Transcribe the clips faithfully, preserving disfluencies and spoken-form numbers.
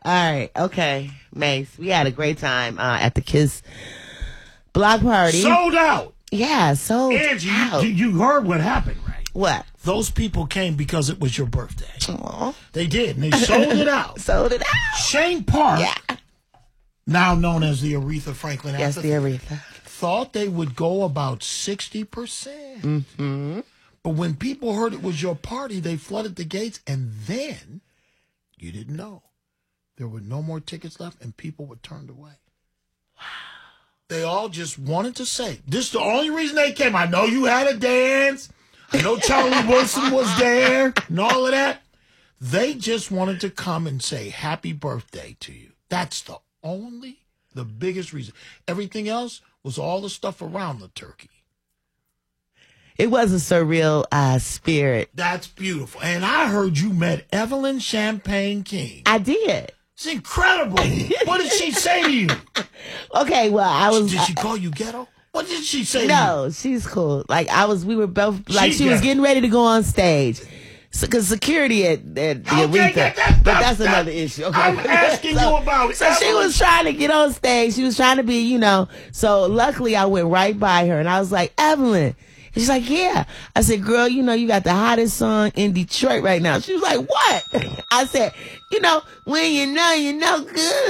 All right. Okay, Mace. We had a great time uh, at the Kiss block party. Sold out. Yeah, sold Angie, out. you, you heard what happened, right? What? Those people came because it was your birthday. Aww. They did, and they sold it out. Sold it out. Shane Park, Yeah. now known as the Aretha Franklin Yes, the Aretha. thought they would go about sixty percent. Mm-hmm. But when people heard it was your party, they flooded the gates, and then you didn't know. There were no more tickets left, and people were turned away. Wow. They all just wanted to say, this is the only reason they came. I know you had a dance. I know Charlie Wilson was there and all of that. They just wanted to come and say happy birthday to you. That's the only, the biggest reason. Everything else was all the stuff around the turkey. It was a surreal uh, spirit. That's beautiful. And I heard you met Evelyn Champagne King. I did. It's incredible. What did she say to you? Okay, well, I was. Did she call you ghetto? What did she say to you? No, she's cool. Like, I was, we were both, like, She she was ghetto. getting ready to go on stage. Because security at, at the Okay, Aretha. that- that- but that's that- another issue. Okay. I'm asking so, you about So she Evelyn. was trying to get on stage. She was trying to be, you know. So luckily I went right by her and I was like, Evelyn. And she's like, yeah. I said, girl, you know, you got the hottest song in Detroit right now. She was like, what? I said, you know, when you know, you know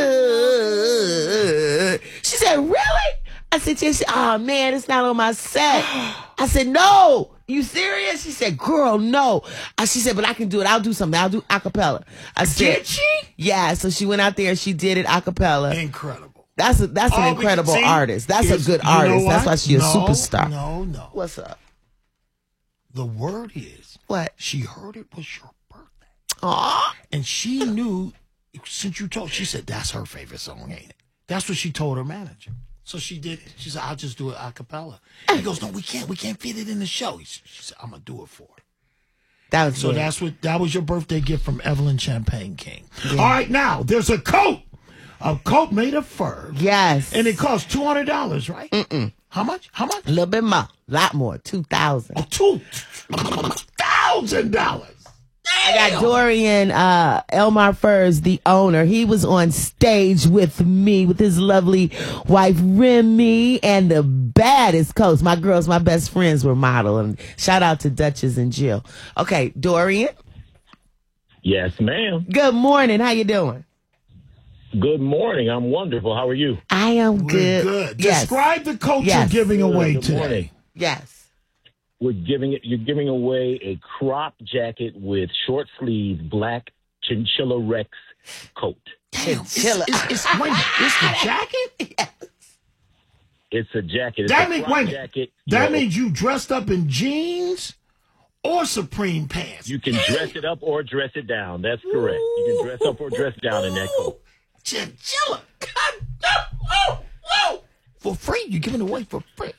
good. She said, really? I said, yeah. She said, oh, man, it's not on my set. I said, no. You serious? She said, girl, no. Uh, she said, but I can do it. I'll do something. I'll do a cappella. I said, Did she? yeah. So she went out there and she did it a cappella. Incredible. That's a, that's an Oh, incredible see, artist. That's a is- good you know artist. That's what? why she's a No, superstar. No, no. What's up? The word is, What? she heard it was your birthday. Aw. And she knew, since you told, she said, that's her favorite song, ain't it? That's what she told her manager. So she did, she said, I'll just do it a cappella. He goes, no, we can't. We can't fit it in the show. He, she said, I'm going to do it for her. That was So good. that's what, that was your birthday gift from Evelyn Champagne King. All right, now, there's a coat. A coat made of fur. Yes. And it costs two hundred dollars, right? Mm-mm. How much? How much? A little bit more. A lot more. two thousand Oh, two thousand dollars. I got Dorian uh, Elmar Furs, the owner. He was on stage with me, with his lovely wife, Remy, and the baddest coach. My girls, my best friends were modeling. Shout out to Duchess and Jill. Okay, Dorian. Yes, ma'am. Good morning. How you doing? Good morning. I'm wonderful. How are you? I am We're good. good. Yes. Describe the coat Yes. you're giving Good. away Good today. morning. Yes. We're giving it. You're giving away a crop jacket with short sleeve black chinchilla Rex coat. Damn, it's, Chinchilla. it's, it's, wait, it's the jacket? It's a jacket. It's That a means, crop wait, jacket. that You know, means you dressed up in jeans or Supreme pants. you can dress it up or dress it down. That's correct. You can dress up or dress down in that coat. Chinchilla. God, no, whoa, whoa. For free. You're giving it away for free.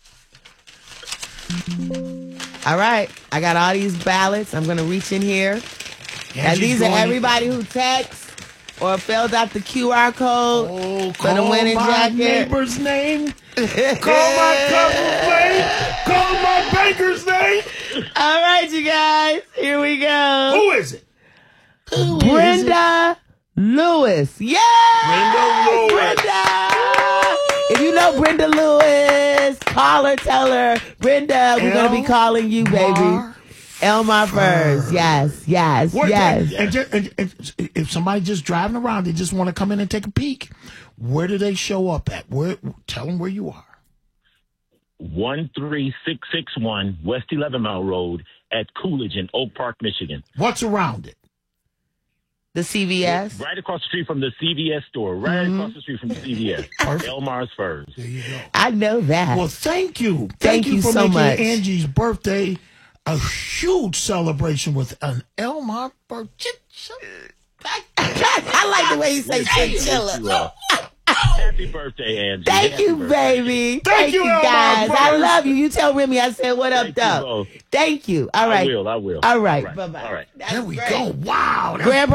All right. I got all these ballots. I'm going to reach in here. And Angie's these are going- everybody who texts or filled out the Q R code Oh, for the call winning my jacket. neighbor's name. Call my cousin's name. Call my banker's name. All right, you guys. Here we go. Who is it? Who is it? Brenda Lewis. Yeah! Brenda Lewis. Brenda! If you know Brenda Lewis, call her, tell her, Brenda, we're going to be calling you, baby. Elmar Elmar Furs. Yes, yes, Where- yes. And, just, and, and if somebody just driving around, they just want to come in and take a peek. Where do they show up at? Where? Tell them where you are. one three six six one West eleven Mile Road at Coolidge in Oak Park, Michigan. What's around it? The C V S. Right across the street from the C V S store. Right Mm-hmm. across the street from the C V S. Perfect. Elmar's Furs. There you go. I know that. Well, thank you. Thank you for so making much. Angie's birthday a huge celebration with an Elmar birthday. I like the way you say chinchilla. You, uh, Happy birthday, Angie. Thank Happy you, birthday. baby. Thank you, Elmar guys. I Furs. love you. You tell Remy I said what up, Thank you though. both. All Thank you. All right. I will. I will. All right. All right. Bye-bye. All right. That's There we great. go. Wow. That's Grandpa